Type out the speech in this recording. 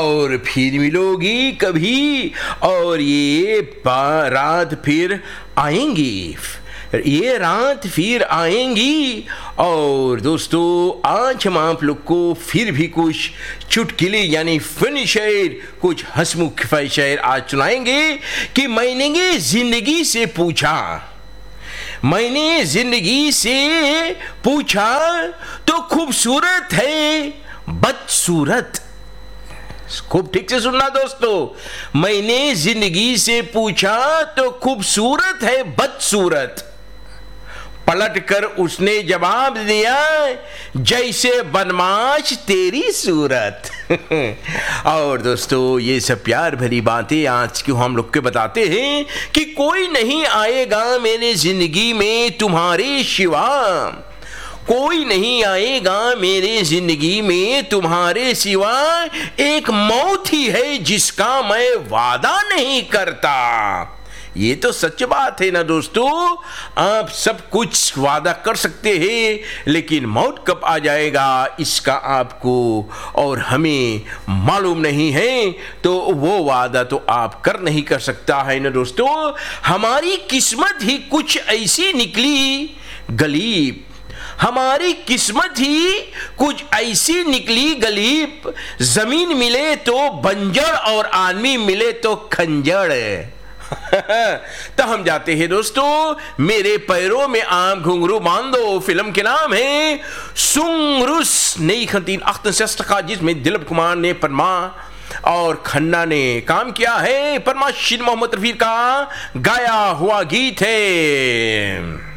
और फिर मिलोगी कभी, और ये रात फिर आएंगी, ये रात फिर आएंगी। और दोस्तों आज हम आप लोग को फिर भी कुछ चुटकुले यानी फनी शेर, कुछ हंसमुख शेर आज सुनाएंगे कि मैंने जिंदगी से पूछा, मैंने जिंदगी से पूछा तो खूबसूरत है बदसूरत। खूब ठीक से सुनना दोस्तों, मैंने जिंदगी से पूछा तो खूबसूरत है बदसूरत। पलट कर उसने जवाब दिया, जैसे बदमाश तेरी सूरत। और दोस्तों ये सब प्यार भरी बातें आज क्यों हम लोग के बताते हैं कि कोई नहीं आएगा मेरे जिंदगी में तुम्हारे सिवा, कोई नहीं आएगा मेरे जिंदगी में तुम्हारे सिवा, एक मौत ही है जिसका मैं वादा नहीं करता। ये तो सच बात है ना दोस्तों, आप सब कुछ वादा कर सकते हैं, लेकिन मौत कब आ जाएगा इसका आपको और हमें मालूम नहीं है, तो वो वादा तो आप कर नहीं कर सकता है ना दोस्तों। हमारी किस्मत ही कुछ ऐसी निकली गलीब, हमारी किस्मत ही कुछ ऐसी निकली गलीब, जमीन मिले तो बंजर और आदमी मिले तो खंजर। तो हम जाते हैं दोस्तों, मेरे पैरों में आम घुंघरू बांध दो फिल्म के नाम है सुंगरुस 1968 का, जिसमें दिलीप कुमार ने, परमा और खन्ना ने काम किया है। परमा शीर मोहम्मद रफी का गाया हुआ गीत है।